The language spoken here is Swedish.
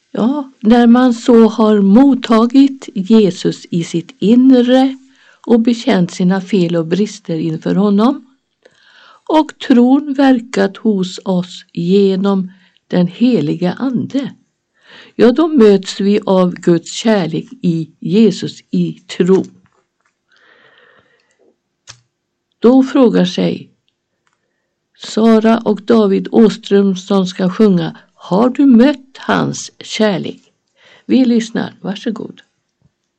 Ja, när man så har mottagit Jesus i sitt inre och bekänt sina fel och brister inför honom och tron verkat hos oss genom den heliga ande, ja, då möts vi av Guds kärlek i Jesus i tro. Då frågar sig Sara och David Åström som ska sjunga: har du mött hans kärlek? Vi lyssnar, varsågod.